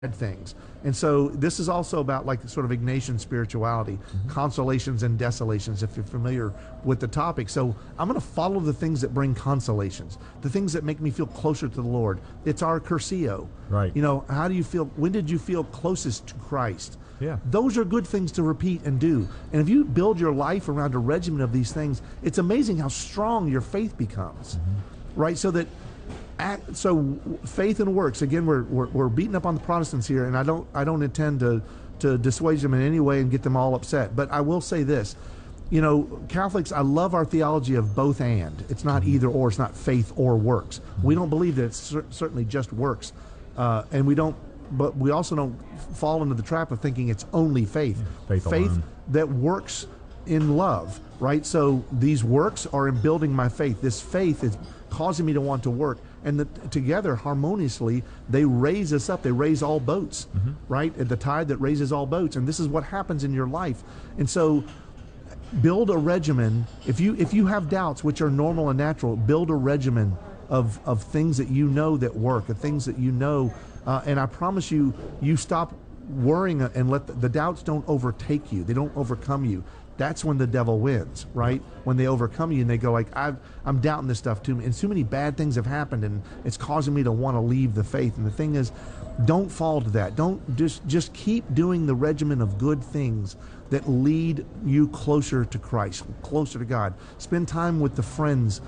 things. And so this is also about like sort of Ignatian spirituality, consolations and desolations, if you're familiar with the topic. So I'm going to follow the things that bring consolations, the things that make me feel closer to the Lord. It's our Curcio. Right. You know, how do you feel? When did you feel closest to Christ? Yeah. Those are good things to repeat and do. And if you build your life around a regimen of these things, it's amazing how strong your faith becomes. Right? So that so faith and works, again, we're beating up on the Protestants here, and I don't intend to dissuade them in any way and get them all upset. But I will say this, you know, Catholics, I love our theology of both and. It's not either or, it's not faith or works. We don't believe that it's certainly just works. And but we also don't fall into the trap of thinking it's only faith. Faith that works in love, right? So these works are in building my faith. This faith is causing me to want to work. And together, harmoniously, they raise us up. They raise all boats, right? At the tide that raises all boats. And this is what happens in your life. And so build a regimen. If you have doubts, which are normal and natural, build a regimen of things that you know that work, of things that you know. And I promise you, you stop worrying and let the doubts don't overtake you. They don't overcome you. That's when the devil wins, right? When they overcome you and they go like, I'm doubting this stuff too, and too many bad things have happened, and it's causing me to want to leave the faith. And the thing is, don't fall to that. Don't just keep doing the regimen of good things that lead you closer to Christ, closer to God. Spend time with the friends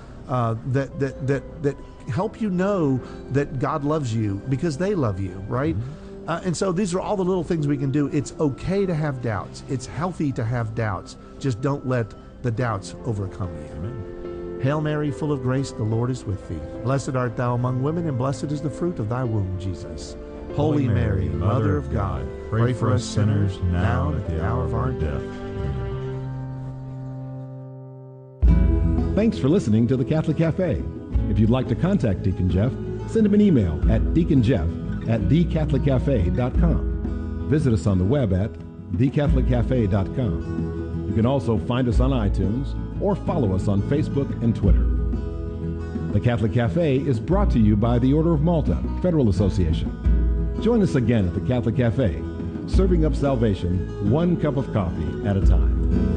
that help you know that God loves you because they love you, right? And so these are all the little things we can do. It's okay to have doubts. It's healthy to have doubts. Just don't let the doubts overcome you. Amen. Hail Mary, full of grace, the Lord is with thee. Blessed art thou among women, and blessed is the fruit of thy womb, Jesus. Holy Mary, Mother of God, pray for us sinners, now and at the hour of our death. Thanks for listening to the Catholic Cafe. If you'd like to contact Deacon Jeff, send him an email at deaconjeff@thecatholiccafe.com. Visit us on the web at thecatholiccafe.com. You can also find us on iTunes or follow us on Facebook and Twitter. The Catholic Cafe is brought to you by the Order of Malta Federal Association. Join us again at the Catholic Cafe, serving up salvation one cup of coffee at a time.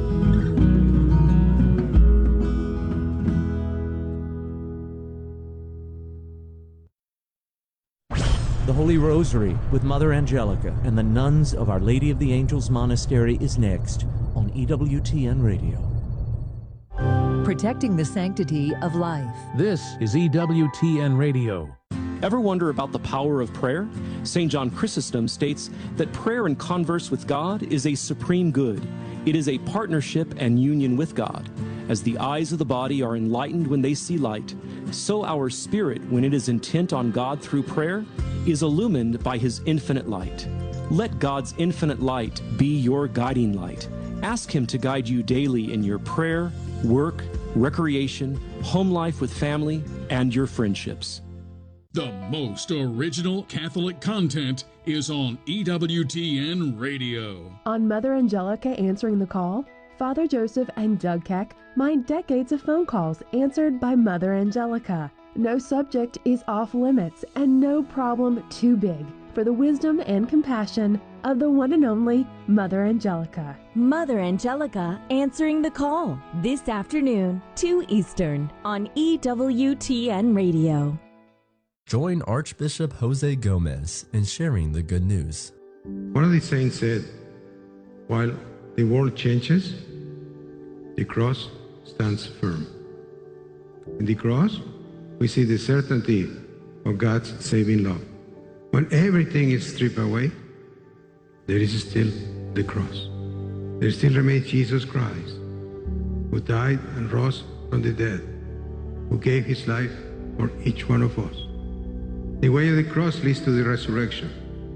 The Holy Rosary with Mother Angelica and the nuns of Our Lady of the Angels Monastery is next on EWTN Radio. Protecting the sanctity of life. This is EWTN Radio. Ever wonder about the power of prayer? St. John Chrysostom states that prayer and converse with God is a supreme good. It is a partnership and union with God. As the eyes of the body are enlightened when they see light, so our spirit, when it is intent on God through prayer, is illumined by His infinite light. Let God's infinite light be your guiding light. Ask Him to guide you daily in your prayer, work, recreation, home life with family, and your friendships. The most original Catholic content is on EWTN Radio. On Mother Angelica Answering the Call, Father Joseph and Doug Keck mine decades of phone calls answered by Mother Angelica. No subject is off limits and no problem too big for the wisdom and compassion of the one and only Mother Angelica. Mother Angelica Answering the Call, this afternoon, 2 Eastern, on EWTN Radio. Join Archbishop Jose Gomez in sharing the good news. One of the saints said, while the world changes, the cross stands firm. In the cross, we see the certainty of God's saving love. When everything is stripped away, there is still the cross. There still remains Jesus Christ, who died and rose from the dead, who gave His life for each one of us. The way of the cross leads to the resurrection.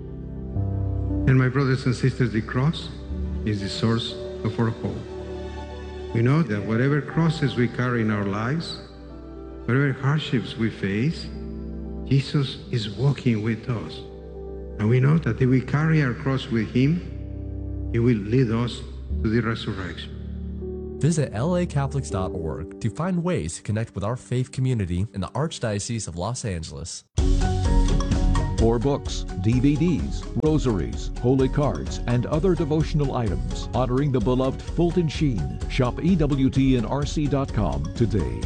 And my brothers and sisters, the cross is the source of our hope. We know that whatever crosses we carry in our lives, whatever hardships we face, Jesus is walking with us. And we know that if we carry our cross with Him, He will lead us to the resurrection. Visit lacatholics.org to find ways to connect with our faith community in the Archdiocese of Los Angeles. for books, DVDs, rosaries, holy cards, and other devotional items honoring the beloved Fulton Sheen. Shop EWTNRC.com today.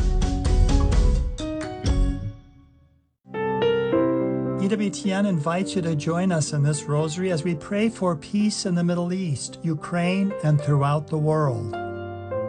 EWTN invites you to join us in this rosary as we pray for peace in the Middle East, Ukraine, and throughout the world.